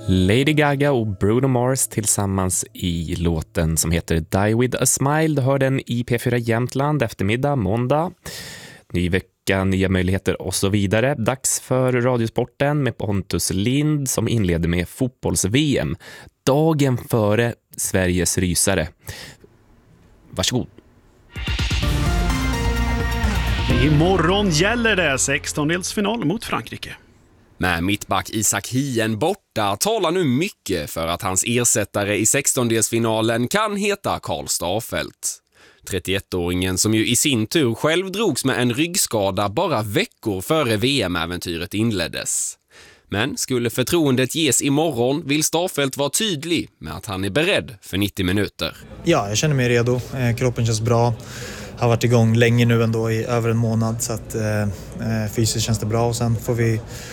Lady Gaga och Bruno Mars tillsammans i låten som heter Die With A Smile. Du hör den i P4 Jämtland eftermiddag, måndag. Ny vecka, nya möjligheter och så vidare. Dags för Radiosporten med Pontus Lind som inleder med fotbolls-VM. Dagen före Sveriges rysare. Varsågod. Imorgon gäller det 16-delsfinal mot Frankrike. Med mittback Isak Hien borta talar nu mycket för att hans ersättare i 16-delsfinalen kan heta Karl Starfelt. 31-åringen som ju i sin tur själv drogs med en ryggskada bara veckor före VM-äventyret inleddes. Men skulle förtroendet ges imorgon vill Starfelt vara tydlig med att han är beredd för 90 minuter. Ja, jag känner mig redo. Kroppen känns bra. Har varit igång länge nu ändå i över en månad så att fysiskt känns det bra och sen får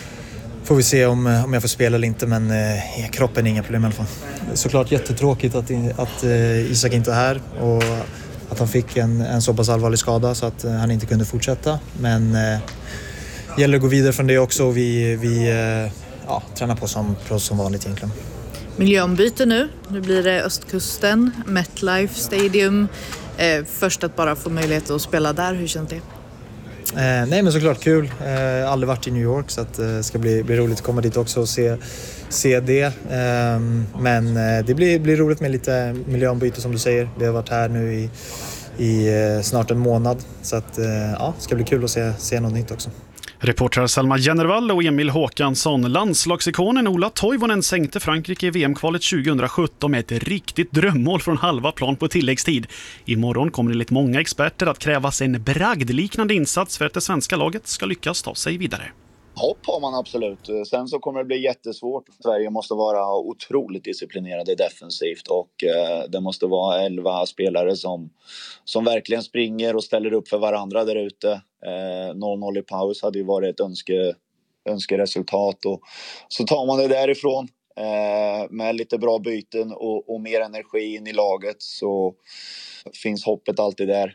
vi se om jag får spela eller inte, men kroppen är inga problem i alla fall. Såklart jättetråkigt att Isak inte är här och att han fick en så pass allvarlig skada så att han inte kunde fortsätta, men gäller att gå vidare från det också och vi tränar på som vanligt egentligen. Miljöombyte nu blir det Östkusten, MetLife Stadium. Först att bara få möjlighet att spela där, hur känns det? Nej, men såklart kul. Aldrig varit i New York så att det ska bli roligt att komma dit också och se det. Men det blir roligt med lite miljöombyte som du säger. Vi har varit här nu i snart en månad så att det ska bli kul att se något nytt också. Reportrar Selma Jennervall och Emil Håkansson. Landslagsikonen Ola Toivonen sänkte Frankrike i VM-kvalet 2017 med ett riktigt drömmål från halva plan på tilläggstid. Imorgon kommer enligt många experter att krävas en bragdliknande insats för att det svenska laget ska lyckas ta sig vidare. Hopp har man absolut. Sen så kommer det bli jättesvårt. Sverige måste vara otroligt disciplinerade defensivt och det måste vara 11 spelare som verkligen springer och ställer upp för varandra där ute. 0-0 i paus hade ju varit ett önskeresultat och så tar man det därifrån med lite bra byten och mer energi in i laget så finns hoppet alltid där.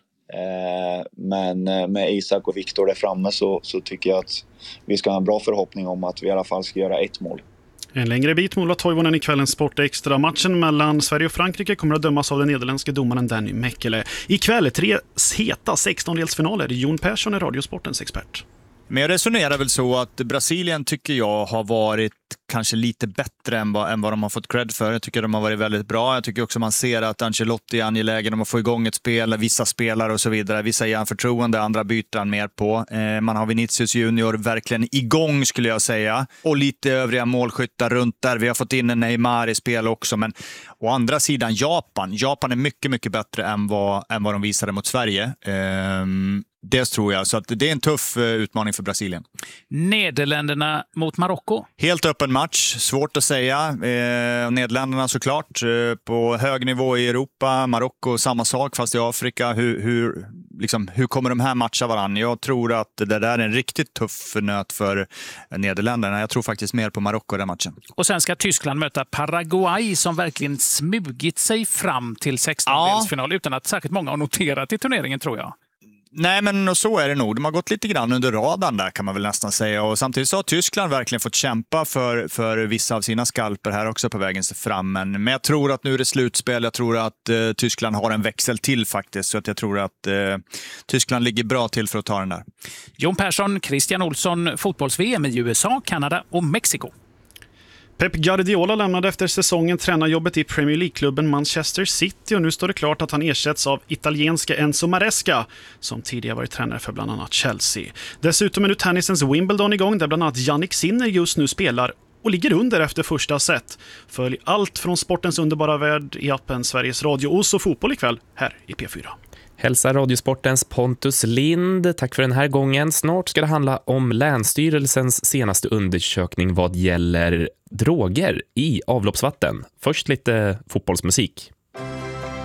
Men med Isak och Viktor där framme så tycker jag att vi ska ha en bra förhoppning om att vi i alla fall ska göra ett mål. En längre bit med Ola Toivonen i kvällens Sportextra. Matchen mellan Sverige och Frankrike kommer att dömas av den nederländske domaren Danny Mekele. Ikväll 3 heta 16-delsfinaler. Jon Persson är Radiosportens expert. Men jag resonerar väl så att Brasilien tycker jag har varit kanske lite bättre än vad de har fått cred för. Jag tycker de har varit väldigt bra. Jag tycker också man ser att Ancelotti är angelägen om att få igång ett spel, vissa spelare och så vidare. Vissa ger han förtroende, andra byter han mer på. Man har Vinicius Junior verkligen igång skulle jag säga. Och lite övriga målskyttar runt där. Vi har fått in en Neymar i spel också. Men å andra sidan Japan är mycket, mycket bättre än vad de visade mot Sverige. Det tror jag, så att det är en tuff utmaning för Brasilien. Nederländerna mot Marocko. Helt öppen match, svårt att säga. Nederländerna såklart på hög nivå i Europa, Marocko samma sak fast i Afrika. Hur kommer de här matcha varann? Jag tror att det där är en riktigt tuff nöt för Nederländerna. Jag tror faktiskt mer på Marocko i den matchen. Och sen ska Tyskland möta Paraguay som verkligen smugit sig fram till 16-delsfinal utan att särskilt många har noterat i turneringen tror jag. Nej, men så är det nog. De har gått lite grann under radarn där kan man väl nästan säga. Och samtidigt så har Tyskland verkligen fått kämpa för vissa av sina skalper här också på vägen fram. Men jag tror att nu är det slutspel. Jag tror att Tyskland har en växel till faktiskt. Så att jag tror att Tyskland ligger bra till för att ta den där. Jon Persson, Christian Olsson, fotbolls-VM i USA, Kanada och Mexiko. Pep Guardiola lämnade efter säsongen tränarjobbet i Premier League-klubben Manchester City och nu står det klart att han ersätts av italienska Enzo Maresca som tidigare varit tränare för bland annat Chelsea. Dessutom är nu tennisens Wimbledon igång där bland annat Jannik Sinner just nu spelar och ligger under efter första set. Följ allt från sportens underbara värld i appen Sveriges Radio och så fotboll ikväll här i P4. Hälsa Radiosportens Pontus Lind. Tack för den här gången. Snart ska det handla om Länsstyrelsens senaste undersökning vad gäller droger i avloppsvatten. Först lite fotbollsmusik.